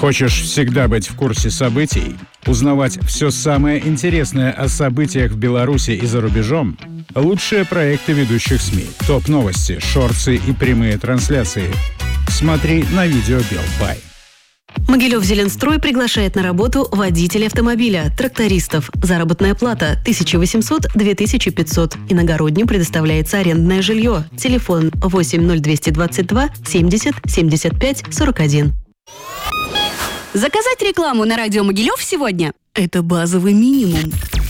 Хочешь всегда быть в курсе событий? Узнавать все самое интересное о событиях в Беларуси и за рубежом? Лучшие проекты ведущих СМИ, топ-новости, шорты и прямые трансляции. Смотри на видео Белпай. Могилев-Зеленстрой приглашает на работу водителей автомобиля, трактористов. Заработная плата 1800-2500. Иногородним предоставляется арендное жилье. Телефон 80222 70 75 41. Заказать рекламу на радио Могилев сегодня – это базовый минимум.